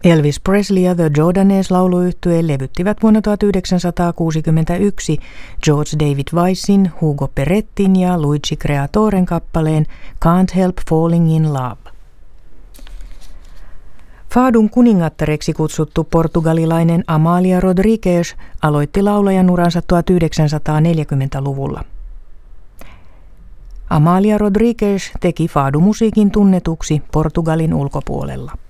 Elvis Presley ja The Jordanes-lauluyhtye levyttivät vuonna 1961 George David Weissin, Hugo Perettin ja Luigi Creatoren kappaleen Can't Help Falling in Love. Fadun kuningattareksi kutsuttu portugalilainen Amália Rodrigues aloitti laulajan uransa 1940-luvulla. Amália Rodrigues teki fadumusiikin tunnetuksi Portugalin ulkopuolella.